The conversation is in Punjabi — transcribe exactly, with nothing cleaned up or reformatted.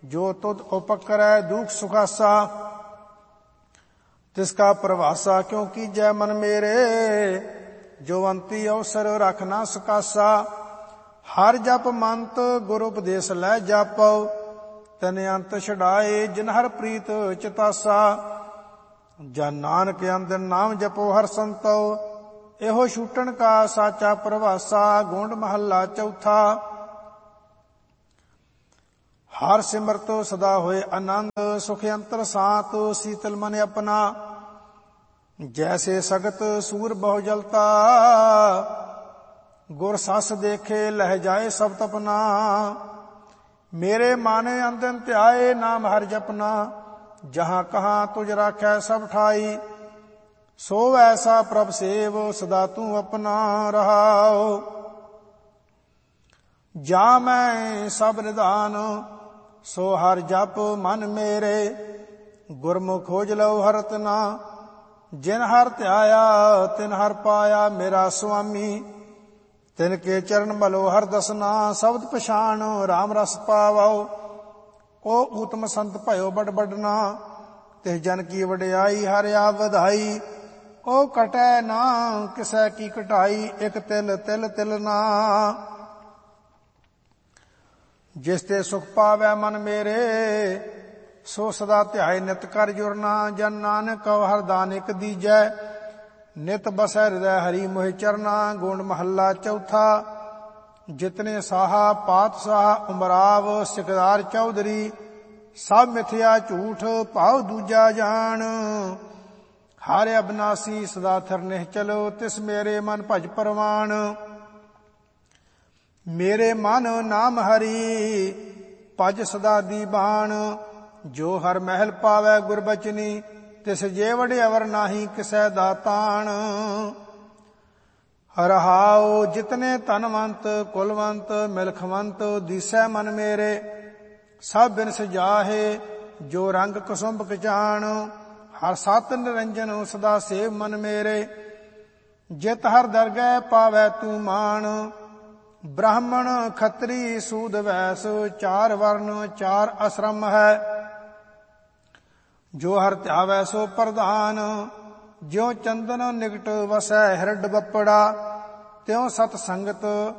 ਜੋ ਤੁਧ ਉਪਕਰੈ ਦੁਖ ਸੁਖਾਸਾ। ਤਿਸਕਾ ਪ੍ਰਵਾਸਾ ਕਿਉ ਕੀਜੈ ਮਨ ਮੇਰੇ, ਜੋ ਅੰਤੀ ਅਵਸਰ ਰਖ ਨਾ ਸਕਾਸਾ। ਹਰ ਜਪ ਮੰਤ ਗੁਰ ਉਪਦੇਸ਼ ਲੈ ਜਾਪਉ, ਤਨ ਅੰਤ ਛਡਾਏ ਜਿਨ ਹਰ ਪ੍ਰੀਤ ਚਿਤਾਸਾ। ਜਨ ਨਾਨਕ ਅੰਦਨ ਨਾਮ ਜਪੋ ਹਰ ਸੰਤੋ, ਇਹੋ ਛੂਟਣ ਕਾ ਸਾਚਾ ਪ੍ਰਵਾਸਾ। ਗੋਂਡ ਮਹੱਲਾ ਚੌਥਾ। ਹਰ ਸਿਮਰਤ ਸਦਾ ਹੋਏ ਆਨੰਦ, ਸੁਖ ਅੰਤਰ ਸਾਤ ਸੀਤਲ ਮਨ ਆਪਣਾ। ਜੈਸੇ ਸਗਤ ਸੂਰ ਬਹੁ ਜਲਤਾ, ਗੁਰ ਸਸ ਦੇਖੇ ਲਹਿ ਜਾਏ ਸਭ ਤਪਨਾ। ਮੇਰੇ ਮਨ ਅੰਦਨ ਧਿਆਏ ਨਾਮ ਹਰਿ ਜਪਨਾ, ਜਹਾਂ ਕਹਾਂ ਤੁਝ ਰਾਖੈ ਸਭ ਠਾਈ। ਸੋ ਐਸਾ ਪ੍ਰਭ ਸੇਵ ਸਦਾ ਤੂੰ ਆਪਣਾ ਰਹਾਉ। ਜਾ ਮੈਂ ਸਭ ਨਿਧਾਨ ਸੋ ਹਰ ਜਪ ਮਨ ਮੇਰੇ, ਗੁਰਮੁਖ ਖੋਜ ਲਉ ਹਰਤ ਨਾ। ਜਿਨ ਹਰ ਧਿਆਇਆ ਤਿਨ ਹਰ ਪਾਇਆ ਮੇਰਾ ਸੁਆਮੀ। ਤਿਨ ਕੇ ਚਰਨ ਮਲੋ ਹਰ ਦਸਨਾ, ਸ਼ਬਦ ਪਛਾਣ ਰਾਮ ਰਸ ਪਾਵਉ। ਉਹ ਊਤਮ ਸੰਤ ਭਇਓ ਬੜ ਬਡਨਾ, ਤਿਸ ਜਨ ਕੀ ਵਡਿਆਈ ਹਰਿ ਆਪ ਵਧਾਈ। ਉਹ ਕਟੈ ਨਾ ਕਿਸੈ ਕੀ ਕਟਾਈ, ਇਕ ਤਿਲ ਤਿਲ ਤਿਲ ਨਾ। ਜਿਸ ਤੇ ਸੁਖ ਪਾਵੈ ਮਨ ਮੇਰੇ, ਸੋ ਸਦਾ ਧਿਆਏ ਨਿਤ ਕਰ ਜੁਰਨਾ। ਜਨ ਨਾਨਕ ਹਰ ਦਾਨਿਕ ਦੀਜੈ, ਨਿਤ ਬਸੈ ਹਿਰਦੈ ਹਰੀ ਮੋਹਿ ਚਰਨਾ। ਗੁਣ ਮਹੱਲਾ ਚੌਥਾ। ਜਿਤਨੇ ਸਾਹਾ ਪਾਤਸ਼ਾਹ ਉਮਰਾਵ, ਸਿਕਦਾਰ ਚੌਧਰੀ। ਸਭ ਮਿਥਿਆ ਝੂਠ ਭਾਵ ਦੂਜਾ ਜਾਣ। ਹਰਿ ਅਬਨਾਸੀ ਸਦਾ ਥਿਰ ਨਿਹਚਲ, ਤਿਸ ਮੇਰੇ ਮਨ ਭਜ ਪਰਵਾਣ। ਮੇਰੇ ਮਨ ਨਾਮ ਹਰੀ ਭਜ ਸਦਾ ਦੀਬਾਨ। ਜੋ ਹਰ ਮਹਿਲ ਪਾਵੈ ਗੁਰਬਚਨੀ, ਤਿਸ ਜੇ ਵਡਿਆਵਰ ਨਾਹੀ ਕਿਸੈ ਦਾਤਾਨ। ਰਹਾਉ ਜਿਤਨੇ ਧਨਵੰਤ ਕੁਲਵੰਤ ਮਿਲਖਵੰਤ, ਦੀਸੈ ਮਨ ਮੇਰੇ ਸਭ ਬਿਨ ਸਜਾਹੇ। ਜੋ ਰੰਗ ਕੁਸੁੰਭ ਕਚਾਣ, ਹਰ ਸਤ ਨਿਰੰਜਨ ਸਦਾ ਸੇਵ ਮਨ ਮੇਰੇ। ਜਿਤ ਹਰ ਦਰਗਹਿ ਪਾਵੈ ਤੂੰ ਮਾਣ, ਬ੍ਰਾਹਮਣ ਖੱਤਰੀ ਸੂਦ ਵੈਸ। ਚਾਰ ਵਰਨ ਚਾਰ ਆਸ਼ਰਮ ਹੈ, ਜੋ ਹਰ ਧਿਆਵੈ ਸੋ ਪ੍ਰਧਾਨ। ਜਿਉ ਚੰਦਨ ਨਿਕਟ ਵਸੈ ਹਿਰਡ ਬੱਪੜਾ, ਤਿਉ ਸਤ ਸੰਗਤ